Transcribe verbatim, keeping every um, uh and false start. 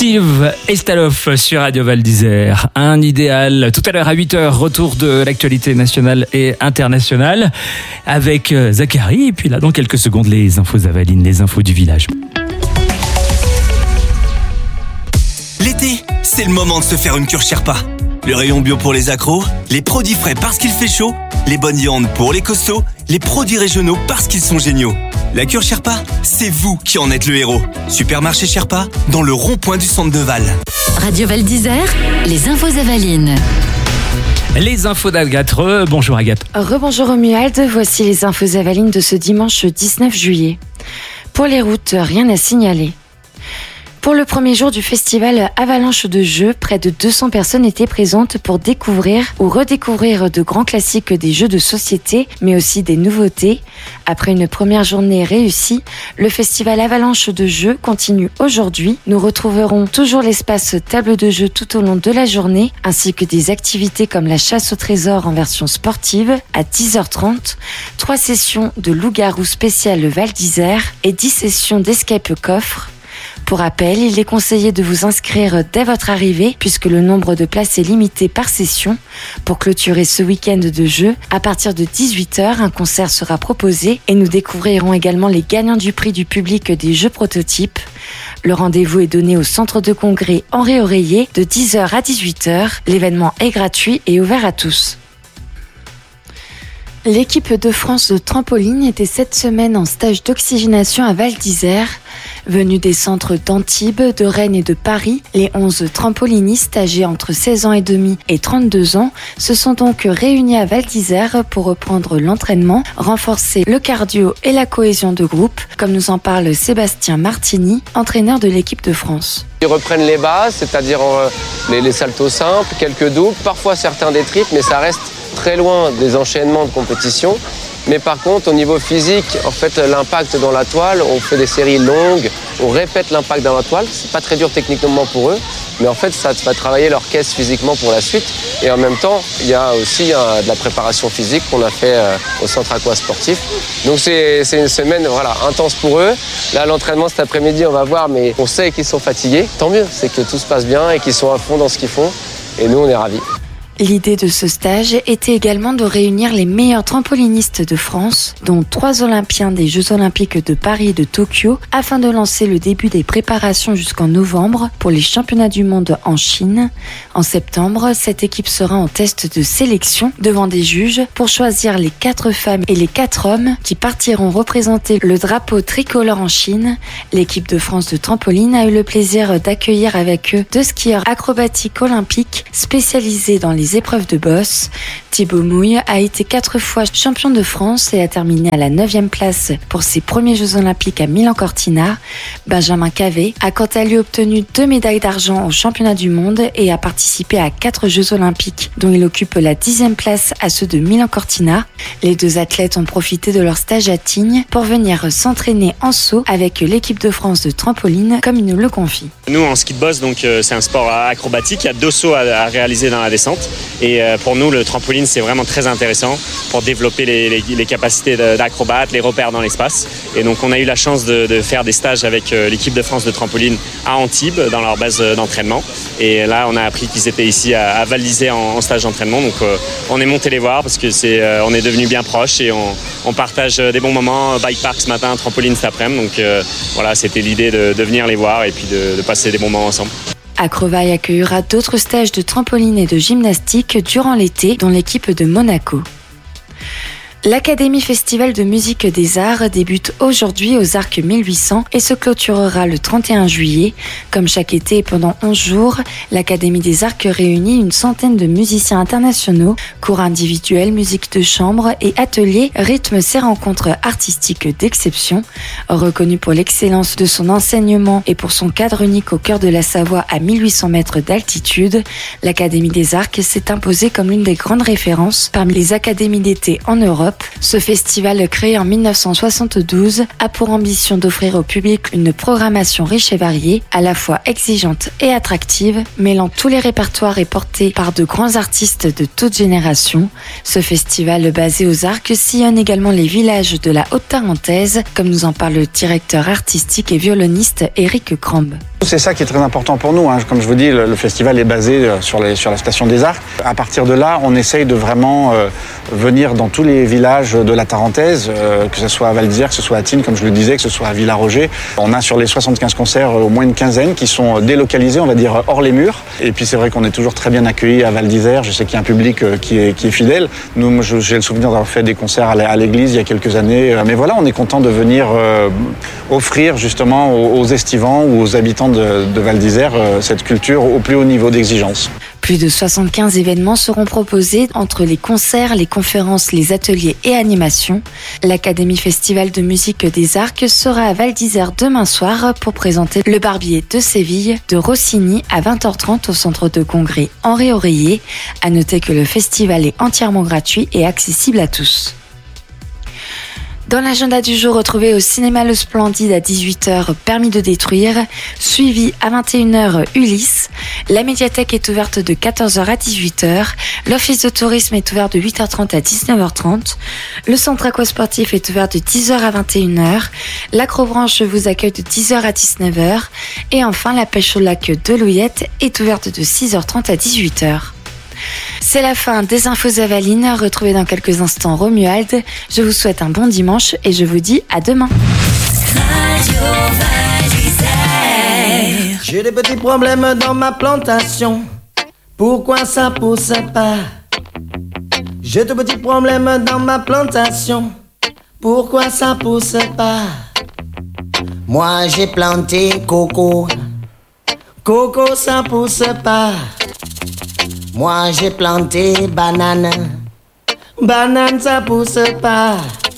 Steve Estaloff sur Radio Val d'Isère. Un idéal. Tout à l'heure à huit heures, retour de l'actualité nationale et internationale avec Zachary. Et puis là, dans quelques secondes, les infos Avaline, les infos du village. L'été, c'est le moment de se faire une cure Sherpa. Le rayon bio pour les accros, les produits frais parce qu'il fait chaud, les bonnes viandes pour les costauds, les produits régionaux parce qu'ils sont géniaux. La cure Sherpa, c'est vous qui en êtes le héros. Supermarché Sherpa, dans le rond-point du centre de Val. Radio Val d'Isère, les infos Avaline. Les infos d'Agathe. Re, bonjour Agathe. Rebonjour Romuald, voici les infos Avaline de ce dimanche dix-neuf juillet. Pour les routes, rien à signaler. Pour le premier jour du festival Avalanche de jeux, près de deux cents personnes étaient présentes pour découvrir ou redécouvrir de grands classiques des jeux de société, mais aussi des nouveautés. Après une première journée réussie, le festival Avalanche de jeux continue aujourd'hui. Nous retrouverons toujours l'espace table de jeu tout au long de la journée, ainsi que des activités comme la chasse au trésor en version sportive à dix heures trente, trois sessions de loup-garou spécial Val d'Isère et dix sessions d'escape coffre. Pour rappel, il est conseillé de vous inscrire dès votre arrivée puisque le nombre de places est limité par session. Pour clôturer ce week-end de jeu, à partir de dix-huit heures, un concert sera proposé et nous découvrirons également les gagnants du prix du public des jeux prototypes. Le rendez-vous est donné au centre de congrès Henri Oreiller de dix heures à dix-huit heures. L'événement est gratuit et ouvert à tous. L'équipe de France de trampoline était cette semaine en stage d'oxygénation à Val d'Isère. Venus des centres d'Antibes, de Rennes et de Paris, les onze trampolinistes âgés entre seize ans et demi et trente-deux ans se sont donc réunis à Val d'Isère pour reprendre l'entraînement, renforcer le cardio et la cohésion de groupe, comme nous en parle Sébastien Martini, entraîneur de l'équipe de France. Ils reprennent les bases, c'est-à-dire les, les saltos simples, quelques doubles, parfois certains des triples, mais ça reste très loin des enchaînements de compétition. Mais par contre, au niveau physique, en fait, l'impact dans la toile, on fait des séries longues, on répète l'impact dans la toile. C'est pas très dur techniquement pour eux, mais en fait, ça va travailler leur caisse physiquement pour la suite. Et en même temps, il y a aussi euh, de la préparation physique qu'on a fait euh, au centre aquasportif. Donc c'est, c'est une semaine voilà, intense pour eux. Là, l'entraînement cet après-midi, on va voir, mais on sait qu'ils sont fatigués. Tant mieux, c'est que tout se passe bien et qu'ils sont à fond dans ce qu'ils font. Et nous, on est ravis. L'idée de ce stage était également de réunir les meilleurs trampolinistes de France, dont trois Olympiens des Jeux Olympiques de Paris et de Tokyo, afin de lancer le début des préparations jusqu'en novembre pour les championnats du monde en Chine. En septembre, cette équipe sera en test de sélection devant des juges pour choisir les quatre femmes et les quatre hommes qui partiront représenter le drapeau tricolore en Chine. L'équipe de France de trampoline a eu le plaisir d'accueillir avec eux deux skieurs acrobatiques olympiques spécialisés dans les épreuves de bosse. Thibaut Mouille a été quatre fois champion de France et a terminé à la neuvième place pour ses premiers Jeux Olympiques à Milan-Cortina. Benjamin Cavé a quant à lui obtenu deux médailles d'argent au championnat du monde et a participé à quatre Jeux Olympiques, dont il occupe la dixième place à ceux de Milan-Cortina. Les deux athlètes ont profité de leur stage à Tignes pour venir s'entraîner en saut avec l'équipe de France de trampoline, comme il nous le confie. Nous, en ski de boss, donc, euh, c'est un sport acrobatique. Il y a deux sauts à, à réaliser dans la descente. Et euh, pour nous, le trampoline, c'est vraiment très intéressant pour développer les, les, les capacités d'acrobate, les repères dans l'espace. Et donc, on a eu la chance de, de faire des stages avec euh, l'équipe de France de trampoline à Antibes, dans leur base d'entraînement. Et là, on a appris qu'ils étaient ici à, à Val d'Isère en, en stage d'entraînement. Donc, euh, on est monté les voir parce que c'est, euh, on est devenus bien proches et on, on partage des bons moments. Bike park ce matin, trampoline cet après-midi. Donc, euh, voilà, c'était l'idée de, de venir les voir et puis de, de passer des bons moments ensemble. Acrovaille accueillera d'autres stages de trampoline et de gymnastique durant l'été dans l'équipe de Monaco. L'Académie Festival de musique des arts débute aujourd'hui aux Arcs mille huit cents et se clôturera le trente et un juillet. Comme chaque été et pendant onze jours, l'Académie des Arcs réunit une centaine de musiciens internationaux. Cours individuels, musique de chambre et ateliers rythment ces rencontres artistiques d'exception. Reconnu pour l'excellence de son enseignement et pour son cadre unique au cœur de la Savoie à mille huit cents mètres d'altitude, l'Académie des Arcs s'est imposée comme l'une des grandes références parmi les académies d'été en Europe. Ce festival, créé en mille neuf cent soixante-douze, a pour ambition d'offrir au public une programmation riche et variée, à la fois exigeante et attractive, mêlant tous les répertoires et porté par de grands artistes de toute génération. Ce festival, basé aux Arcs, sillonne également les villages de la Haute-Tarentaise, comme nous en parle le directeur artistique et violoniste Éric Crambe. c'est ça qui est très important pour nous. Hein. Comme je vous dis, le, le festival est basé sur, les, sur la station des Arcs. À partir de là, on essaye de vraiment euh, venir dans tous les villages de la Tarentaise, euh, que ce soit à Val d'Isère, que ce soit à Tignes, comme je le disais, que ce soit à Villaroger. On a sur les soixante-quinze concerts au moins une quinzaine qui sont délocalisés, on va dire, hors les murs. Et puis c'est vrai qu'on est toujours très bien accueillis à Val d'Isère. Je sais qu'il y a un public qui est, qui est fidèle. Nous, j'ai le souvenir d'avoir fait des concerts à l'église il y a quelques années. Mais voilà, on est content de venir euh, offrir justement aux, aux estivants ou aux habitants de, de Val d'Isère euh, cette culture au plus haut niveau d'exigence. Plus de soixante-quinze événements seront proposés entre les concerts, les conférences, les ateliers et animations. L'Académie Festival de Musique des Arcs sera à Val d'Isère demain soir pour présenter le Barbier de Séville de Rossini à vingt heures trente au centre de congrès Henri Oreiller. À noter que le festival est entièrement gratuit et accessible à tous. Dans l'agenda du jour, retrouvez au cinéma Le Splendide à dix-huit heures Permis de détruire, suivi à vingt et une heures Ulysse. La médiathèque est ouverte de quatorze heures à dix-huit heures. L'office de tourisme est ouvert de huit heures trente à dix-neuf heures trente. Le centre aquasportif est ouvert de dix heures à vingt et une heures. L'Acrobranche vous accueille de dix heures à dix-neuf heures. Et enfin, la pêche au lac de Louillette est ouverte de six heures trente à dix-huit heures. C'est la fin des infos Avalines. Retrouvez dans quelques instants Romuald. Je vous souhaite un bon dimanche et je vous dis à demain. J'ai des petits problèmes dans ma plantation. Pourquoi ça pousse pas? J'ai de petits problèmes dans ma plantation. Pourquoi ça pousse pas? Moi j'ai planté coco. Coco ça pousse pas. Moi j'ai planté banane, banane ça pousse pas.